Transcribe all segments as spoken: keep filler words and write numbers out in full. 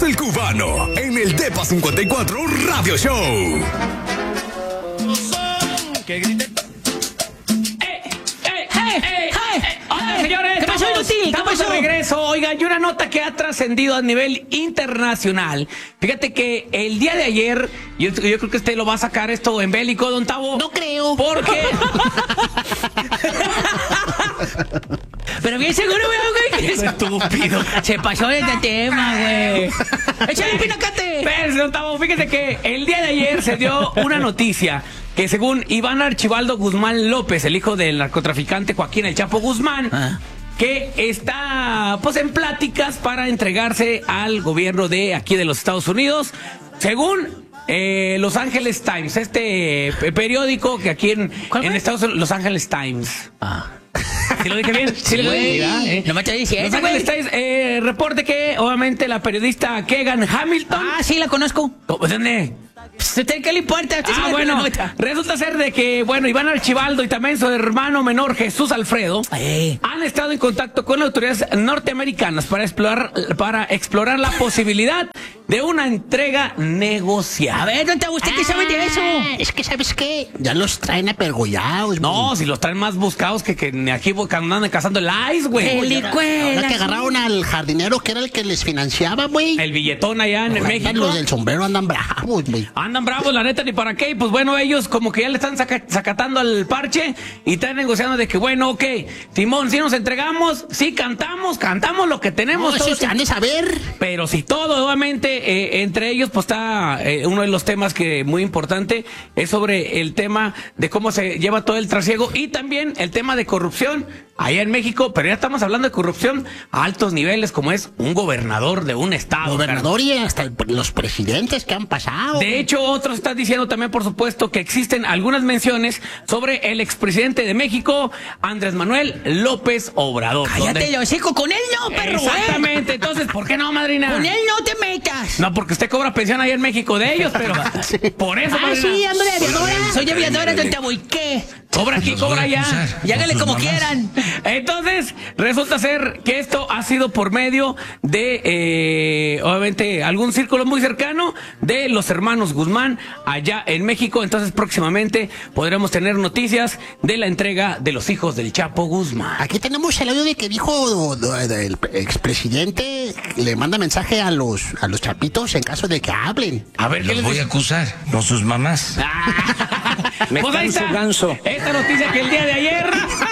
el cubano en el Depa cincuenta y cuatro Radio Show. Que griten. Hola, señores, ¿Qué pasó, estamos, Lucy? ¿Qué estamos pasó? de regreso. Oiga, y una nota que ha trascendido a nivel internacional. Fíjate que el día de ayer, yo, yo creo que usted lo va a sacar esto en bélico, don Tavo. No creo. Porque... Pero bien seguro, güey. Es estúpido. Se pasó de este tema, güey. Échale el pinacate. Espérese, don Tavo, fíjese que el día de ayer se dio una noticia que según Iván Archibaldo Guzmán López, el hijo del narcotraficante Joaquín El Chapo Guzmán, Ah. que está pues en pláticas para entregarse al gobierno de aquí de los Estados Unidos, según eh, Los Angeles Times, este eh, periódico que aquí en, ¿Cuál en fue? Estados Unidos, Los Angeles Times. Ah. ¿Sí lo dije bien? Sí, lo dije, ¿verdad? Eh. No me te dice Los eso, Angeles güey. Times eh, reporte que obviamente la periodista Kegan Hamilton. Ah, sí, la conozco. ¿Cómo- ¿Dónde? ¿Usted qué le importa? Usted se Ah, me bueno, la nota. resulta ser de que, bueno, Iván Archibaldo y también su hermano menor Jesús Alfredo Eh. han estado en contacto con autoridades norteamericanas para explorar, para explorar la posibilidad de una entrega negociada. A ver, ¿dónde usted qué sabe de eso? Es que, ¿sabes qué? Ya los traen apergollados. No, güey. si los traen más buscados que, que aquí cuando andan cazando el ice, güey. Pelicuelas. Ahora que agarraron al jardinero que era el que les financiaba, güey. El billetón allá en Ahora México. Los del sombrero andan bravos, güey. Andan bravos, la neta, ni para qué. Y pues bueno, ellos como que ya le están saca- sacatando al parche y están negociando de que, bueno, ok, Timón, si nos entregamos, sí cantamos, cantamos lo que tenemos. No, todos. eso se han de saber. Pero si todo, obviamente, eh, entre ellos, pues está eh, uno de los temas que muy importante es sobre el tema de cómo se lleva todo el trasiego y también el tema de corrupción allá en México, pero ya estamos hablando de corrupción a altos niveles, como es un gobernador de un estado. Gobernador y hasta el- los presidentes que han pasado. De hecho, otros están diciendo también, por supuesto, que existen algunas menciones sobre el expresidente de México, Andrés Manuel López Obrador. Cállate, donde- lo hocico. Con él no, perro, güey. Exactamente. Entonces, ¿por qué no, madrina? Con él no te metas. No, porque usted cobra pensión allá en México de ellos, pero por eso, Ah, madrina. sí, hombre, aviadora. Soy aviadora, don Tavo. ¿Y qué? Cobra aquí, Los voy cobra a allá. acusar. Y hágale Con sus como mamás. quieran. Entonces, resulta ser que esto ha sido por medio de, eh, obviamente, algún círculo muy cercano de los hermanos Guzmán allá en México. Entonces, próximamente podremos tener noticias de la entrega de los hijos del Chapo Guzmán. Aquí tenemos el audio de que dijo do- do- el expresidente le manda mensaje a los a los chapitos en caso de que hablen. A ver, ¿qué Los les voy dice? a acusar, con sus mamás. Me pues ahí está. Esta noticia que el día de ayer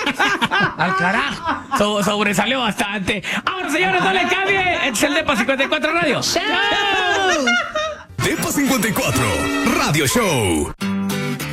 al carajo so- sobresalió bastante. Ahora, señores, no le cambie. Este es el Depa cincuenta y cuatro Radio. Depa cincuenta y cuatro Radio Show.